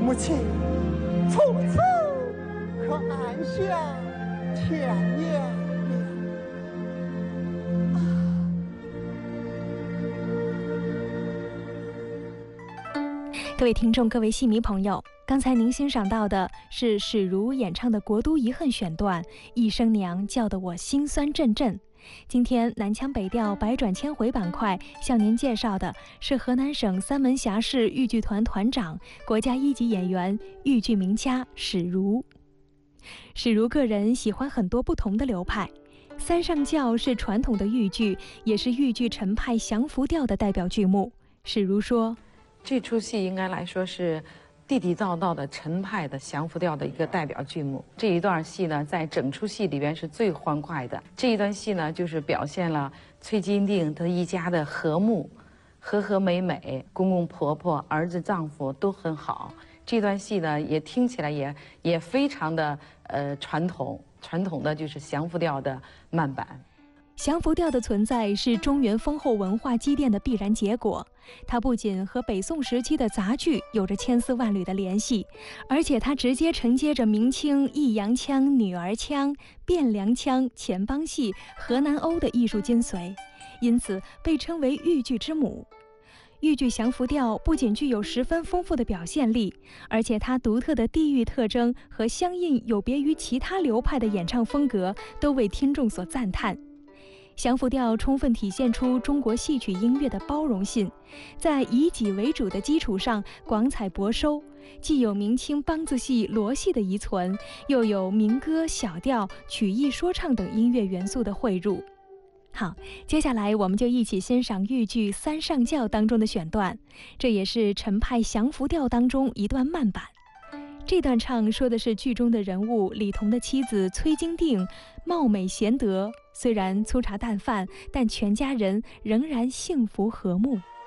母亲从此可安享天年了。 各位听众，各位戏迷朋友，刚才您欣赏到的是史如演唱的《国都遗恨》选段，一声娘叫得我心酸阵阵。今天南腔北调百转千回板块向您介绍的是河南省三门峡市豫剧团团长、国家一级演员、豫剧名家史如。史如个人喜欢很多不同的流派，三上轿是传统的豫剧，也是豫剧陈派降服调的代表剧目。史如说， 这出戏应该来说是地地道道的陈派的降服调的一个代表剧目。这一段戏呢，在整出戏里边是最欢快的。这一段戏呢，就是表现了崔金定他一家的和睦，和和美美，公公婆婆、儿子丈夫都很好。这段戏呢，也听起来也非常的传统的就是降服调的慢板。 降服调的存在是中原丰厚文化积淀的必然结果，它不仅和北宋时期的杂剧有着千丝万缕的联系，而且它直接承接着明清弋阳腔、女儿腔、汴梁腔、钱帮戏、河南欧的艺术精髓，因此被称为豫剧之母。豫剧降服调不仅具有十分丰富的表现力，而且它独特的地域特征和相应有别于其他流派的演唱风格都为听众所赞叹。降服调充分体现出中国戏曲音乐的包容性，在以己为主的基础上广采博收，既有明清梆子戏、罗戏的遗存，又有民歌、小调、曲艺说唱等音乐元素的汇入。好，接下来我们就一起欣赏豫剧《三上轿》当中的选段，这也是陈派降服调当中一段慢板。这段唱说的是剧中的人物李彤的妻子崔金定貌美贤德，虽然粗茶淡饭，但全家人仍然幸福和睦。